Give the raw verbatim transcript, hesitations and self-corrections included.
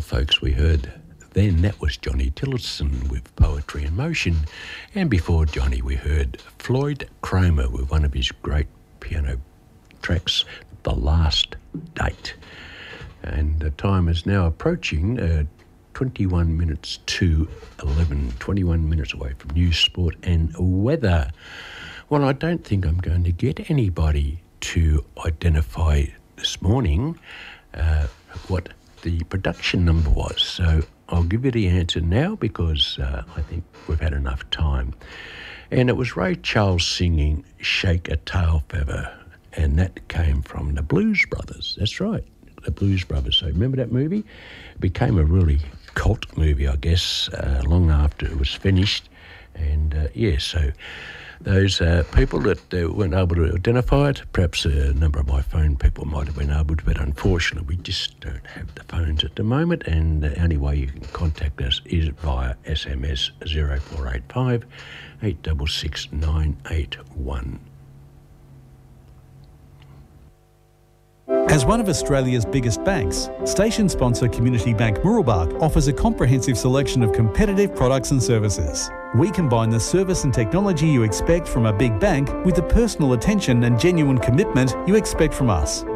folks, we heard then that was Johnny Tillotson with Poetry in Motion. And before Johnny, we heard Floyd Cromer with one of his great piano tracks, The Last Date. And the time is now approaching uh, twenty-one minutes to eleven, twenty-one minutes away from news, sport and weather. Well, I don't think I'm going to get anybody to identify this morning uh, what the production number was. So I'll give you the answer now because uh, I think we've had enough time. And it was Ray Charles singing Shake a Tail Feather, and that came from the Blues Brothers. That's right, the Blues Brothers. So remember that movie? It became a really cult movie, I guess, uh, long after it was finished. And uh, yeah, so those uh, people that uh, weren't able to identify it, perhaps a number of my phone people might have been able to, but unfortunately we just don't have the phones at the moment, and the only way you can contact us is via S M S zero four eight five, eight six six, nine eight one. As one of Australia's biggest banks, station sponsor Community Bank Mooroolbark offers a comprehensive selection of competitive products and services. We combine the service and technology you expect from a big bank with the personal attention and genuine commitment you expect from us.